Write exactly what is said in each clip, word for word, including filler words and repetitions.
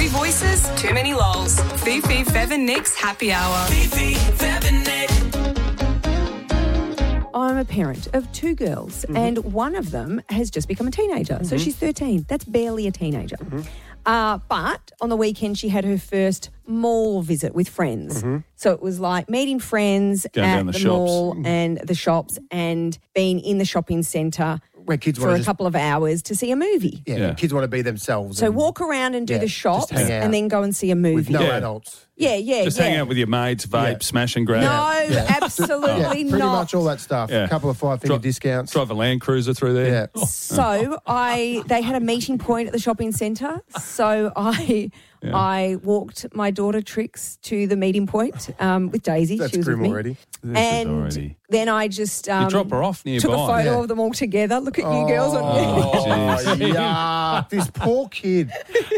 many voices, too many lols. Fifi, Fev and Nick's Happy Hour. Fifi, Fev and Nick. I'm a parent of two girls, mm-hmm. and one of them has just become a teenager. Mm-hmm. So she's thirteen. That's barely a teenager. Mm-hmm. Uh, but on the weekend, she had her first mall visit with friends. Mm-hmm. So it was like meeting friends Going at down the, the shops. mall and the shops and being in the shopping centre Where kids for want a to just, couple of hours to see a movie. yeah, Yeah. kids want to be themselves. So and walk around and do yeah, the just shops hang out and then go and see a movie. with no Yeah. adults. Yeah, yeah, Just yeah. hang out with your mates, vape, Yeah. smash and grab. No, Yeah. absolutely Yeah, pretty not. much all that stuff. Yeah. A couple of five finger Dri- discounts. Drive a Land Cruiser through there. Yeah. So I, they had a meeting point at the shopping centre. So I, Yeah. I walked my daughter Trix to the meeting point um, with Daisy. That's she was grim with me. already. This And is already... then I just um, drop her off nearby. Took a photo Yeah. of them all together. Look at you girls on me. Oh, Oh, jeez. yeah. This poor kid.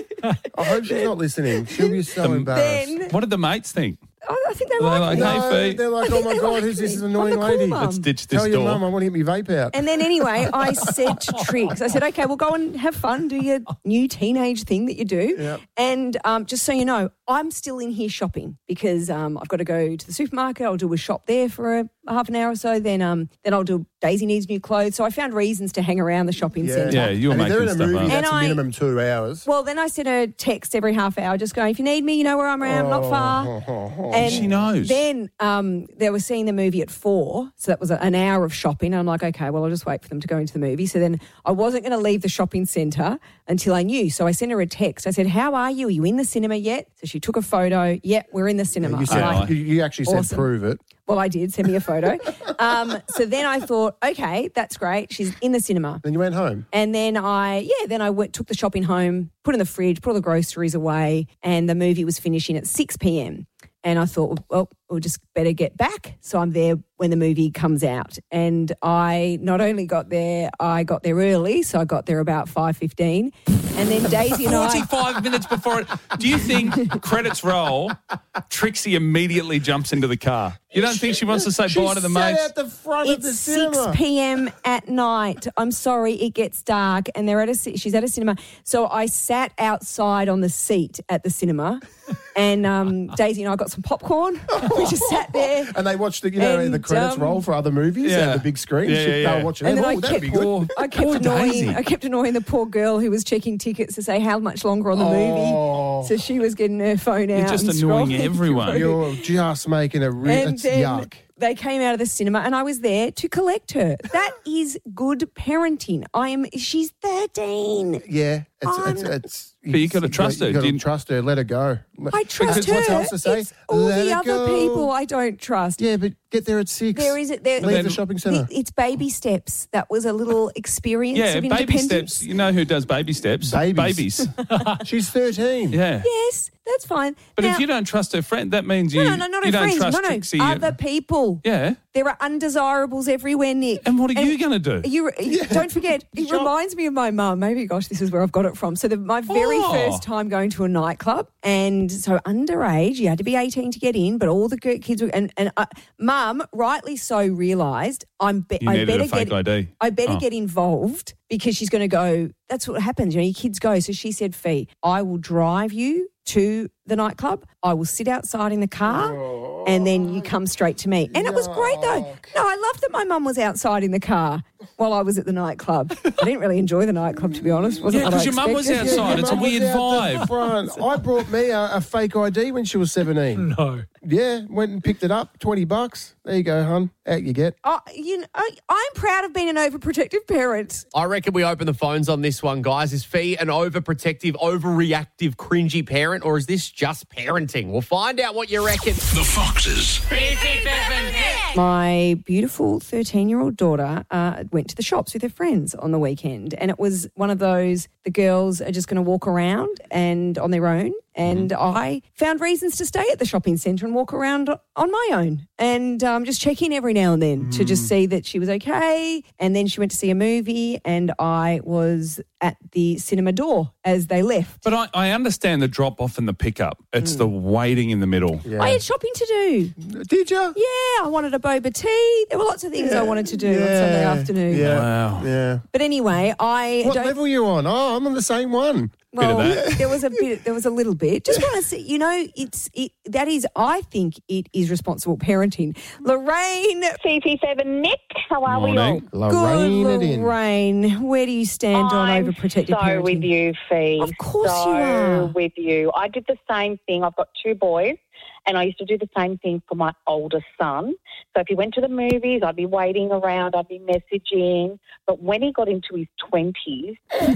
I hope she's not listening. She'll be so embarrassed. Then What did the mates think? oh, I think they They're like like, me. hey, No, Fee. they're like, I oh think my they God, like who's this me. annoying I'm the cool lady? mum. Let's ditch this Tell your door. mum I want to get my vape out. And then anyway, I said to Trix, I said, okay, we'll go and have fun, do your new teenage thing that you do. Yep. And um, just so you know, I'm still in here shopping because um, I've got to go to the supermarket. I'll do a shop there for a, a half an hour or so. Then um, then I'll do, Daisy needs new clothes. So I found reasons to hang around the shopping Yeah. centre. Yeah, you were and if they're making in a stuff movie, up. that's And a I- minimum two hours. Well, then I sent her a text every half hour just going, if you need me, you know where I'm at, I'm not far. And She knows. Then um, they were seeing the movie at four, so that was a, an hour of shopping. And I'm like, okay, well, I'll just wait for them to go into the movie. So then I wasn't going to leave the shopping centre until I knew. So I sent her a text. I said, how are you? Are you in the cinema yet? So she took a photo. Yeah, we're in the cinema. You, I'm said, like, you, you actually said Awesome. prove it. well, I did. Send me a photo. um, so then I thought, okay, that's great. She's in the cinema. Then you went home. And then I, yeah, then I went, took the shopping home, put it in the fridge, put all the groceries away, and the movie was finishing at six p.m. And I thought, well, we'll just better get back. So I'm there when the movie comes out. And I not only got there, I got there early, so I got there about five fifteen. And then Daisy and I... forty-five minutes before it. Do you think credits roll, Trixie immediately jumps into the car? You don't think she wants to say She bye to the sat mates? at the front of the It's cinema. six p.m. at night. I'm sorry, it gets dark, and they're at a ci- she's at a cinema. So I sat outside on the seat at the cinema, and um, Daisy and I got some popcorn. We just sat there. And they watched the, you know, And, the credits um, roll for other movies Yeah. at the big screen. Yeah, She- yeah, They yeah. were watching And it. then Oh, I that'd kept, be good. I kept Poor annoying. Daisy. I kept annoying the poor girl who was checking tickets to say how much longer on the Oh. movie. So she was getting her phone out. just and annoying scrolling everyone. through. You're just making a real... And It's then yuck. they came out of the cinema, and I was there to collect her. That is good parenting. I am. She's thirteen. Yeah. It's, it's, I'm- it's, But you gotta trust her. You got to Didn't- trust her. Let her go. Let- I trust Because her. What's else to say? It's all Let the her other go. people I don't trust. Yeah, but get there at six. There is it. There, Leave then- the shopping centre. it- It's baby steps. That was a little experience Yeah, of baby independence. steps. You know who does baby steps? Babies. Babies. She's thirteen. Yeah. Yes, that's fine. But Now- if you don't trust her friend, that means you, no, no, no, not you her don't friends. trust No, no, Trixie. other people. Yeah. There are undesirables everywhere, Nick. And what are you going to do? You, you don't forget, it Shop. reminds me of my mum. Maybe, gosh, this is where I've got it from. So the, my very Oh. first time going to a nightclub, and so underage, you had to be eighteen to get in, but all the g- kids were, and, and uh, mum, rightly so, realised I'm be- You I needed better a fake get I D. I better Oh. get involved because she's going to go. That's what happens, you know. Your kids go. So she said, "Fee, I will drive you to the nightclub. I will sit outside in the car, and then you come straight to me." And it was great, though. No, I loved that my mum was outside in the car while I was at the nightclub. I didn't really enjoy the nightclub, to be honest. Wasn't Yeah, what I 'cause your mum was expected. outside. your It's a mum was weird out the vibe. front. I brought me a, a fake I D when she was seventeen. No. Yeah, went and picked it up, twenty bucks. There you go, hun. Out you get. Oh, you know, I, I'm proud of being an overprotective parent. I reckon we open the phones on this one, guys. Is Fee an overprotective, overreactive, cringy parent, or is this just parenting? We'll find out what you reckon. The Foxes. My beautiful thirteen-year-old daughter uh, went to the shops with her friends on the weekend, and it was one of those, the girls are just going to walk around and on their own, and I found reasons to stay at the shopping centre and walk around on my own and um, just check in every now and then to just see that she was okay. And then she went to see a movie, and I was at the cinema door as they left. But I, I understand the drop off and the pickup. It's the waiting in the middle. Yeah. I had shopping to do. Did you? Yeah, I wanted a boba tea. There were lots of things I wanted to do on Sunday afternoon. Yeah. Wow. Yeah. But anyway, I What don't... level are you on? Oh, I'm on the same one. Well, Bit of that. there was a bit. There was a little bit. Just want to see. You know, it's it. That is, I think, it is responsible parenting. Lorraine, C P seven Nick, how are we all? Morning. Lorraine good it in. Lorraine. Where do you stand on I'm overprotective so parenting? with you, Fee. Of course so you are. with you. I did the same thing. I've got two boys, and I used to do the same thing for my older son. So if he went to the movies, I'd be waiting around, I'd be messaging. But when he got into his twenties,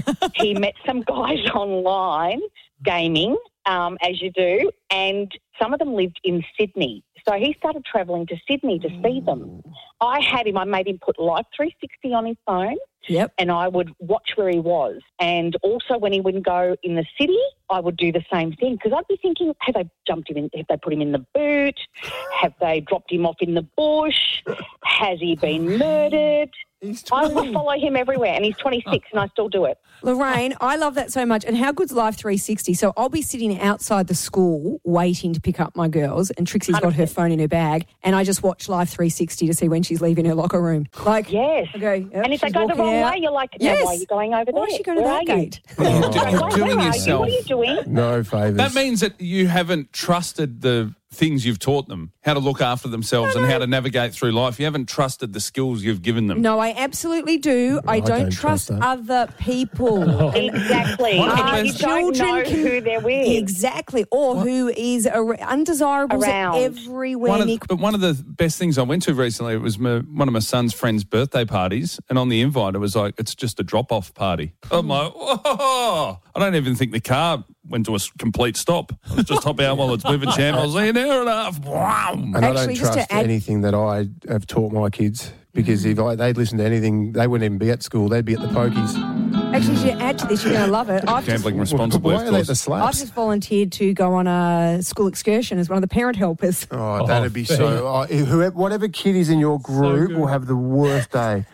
he met some guys online gaming, um, as you do, and some of them lived in Sydney. So he started travelling to Sydney to see them. I had him, I made him put Life three sixty on his phone. Yep. And I would watch where he was. And also when he wouldn't go in the city, I would do the same thing because I'd be thinking, have they jumped him in, have they put him in the boot? Have they dropped him off in the bush? Has he been murdered? He's I twenty. will follow him everywhere, and he's twenty-six and I still do it. Lorraine, I love that so much. And how good's Life three sixty? So I'll be sitting outside the school waiting to pick up my girls, and Trixie's got her phone in her bag, and I just watch Life three sixty to see when she's leaving her locker room. Like, Yes. I go, yep, and if they she's go the walking wrong out. way, you're like, no, Yes. why are you going over there? Why is she going to Where that are you? gate? You're, Wait, you're wait, doing where are you? yourself. What are you doing? No favours. That means that you haven't trusted the things you've taught them, how to look after themselves and how to navigate through life. You haven't trusted the skills you've given them. No, I absolutely do. I, don't, don't trust, trust that. other people. Exactly. One of the And you best- don't know Children can- who they're with. Exactly. Or who is ar- undesirables Around. everywhere, One of, Nick. but one of the best things I went to recently, it was my, one of my son's friends' birthday parties, and on the invite it was like, it's just a drop-off party. I'm like, whoa! I don't even think the car went to a s- complete stop. I was just hop out while it's moving, champ. I was like, an hour and a half. Wow. And I Actually, don't just to trust add- anything that I have taught my kids because if I, they'd listen to anything, they wouldn't even be at school. They'd be at the pokies. Actually, to add to this, you're going to love it. I've just, Gambling responsibly, Why of are they at the course. I've slaps? just volunteered to go on a school excursion as one of the parent helpers. Oh, that'd be so. Oh, whoever, whatever kid is in your group will have the worst day.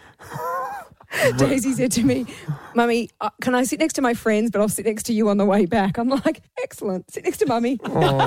Daisy said to me, Mummy, uh, can I sit next to my friends, but I'll sit next to you on the way back? I'm like, excellent. Sit next to Mummy.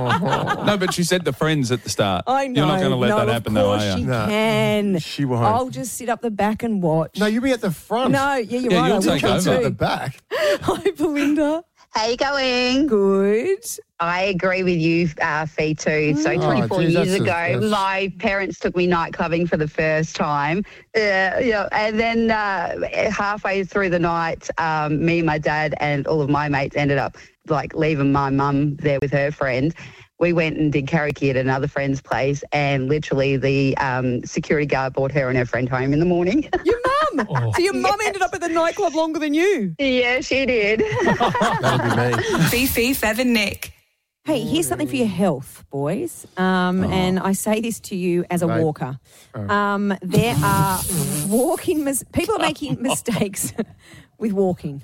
No, but she said the friends at the start. I know. You're not going to let no, that happen, of though, course are she you? No, can. she won't. I'll just sit up the back and watch. No, you'll be at the front. No, yeah, you're Yeah, right. you'll I will take come over. At too. the back. Hi, Belinda. How you going? Good. I agree with you, uh, Fee, too. So twenty-four Oh, geez, years that's a- ago, that's- my parents took me night clubbing for the first time. Uh, yeah, and then uh, halfway through the night, um, me, my dad, and all of my mates ended up like leaving my mum there with her friend. We went and did karaoke at another friend's place, and literally the um, security guard brought her and her friend home in the morning. Your mum. So your mum ended up at the nightclub longer than you. Yeah, she did. That'd be me. Fifi, Fev and Nick. Hey, here's something for your health, boys. Um, And I say this to you as a Right. walker. Um, there are walking, mis- people are making mistakes with walking.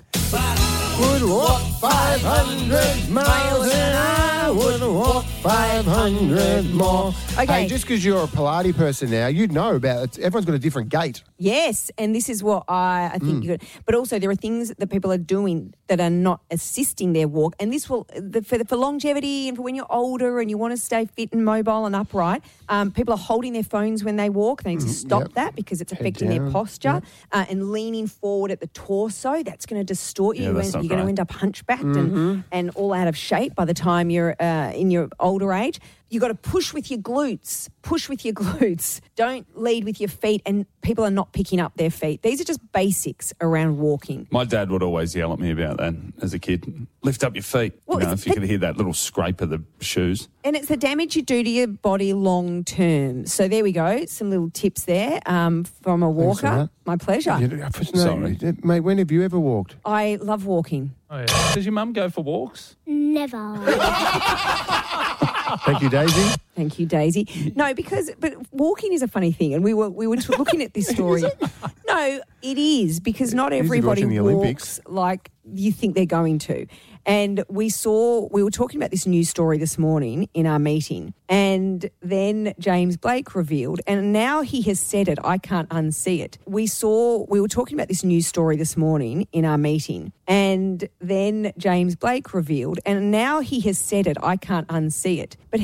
Would walk five hundred miles and I would walk five hundred more. Okay. Hey, just because you're a Pilates person now, you'd know about it. Everyone's got a different gait. Yes, and this is what I, I think you could. But also, there are things that people are doing that are not assisting their walk, and this will the, for, for longevity and for when you're older and you want to stay fit and mobile and upright. Um, people are holding their phones when they walk. They need to stop yep. that because it's Head affecting their down, posture uh, and leaning forward at the torso. That's going to distort you. Yeah, that's and not you're going to great. end up hunchbacked and, and all out of shape by the time you're uh, in your older age. You got to push with your glutes. Push with your glutes. Don't lead with your feet. And people are not picking up their feet. These are just basics around walking. My dad would always yell at me about that as a kid. Lift up your feet. Well, you know, it's- if you could hear that little scrape of the shoes. And it's the damage you do to your body long term. So there we go. Some little tips there um, from a for walker. that. My pleasure. You know, Sorry. Mate, when have you ever walked? I love walking. Oh, yeah. Does your mum go for walks? Never. Thank you, Daisy. Thank you, Daisy. No, because but walking is a funny thing, and we were we were looking at this story. No, it is because not Easy everybody watching the walks Olympics. like you think they're going to. And we saw we were talking about this news story this morning in our meeting, and then James Blake revealed, and now he has said it. I can't unsee it. We saw we were talking about this news story this morning in our meeting, and then James Blake revealed, and now he has said it. I can't unsee it. But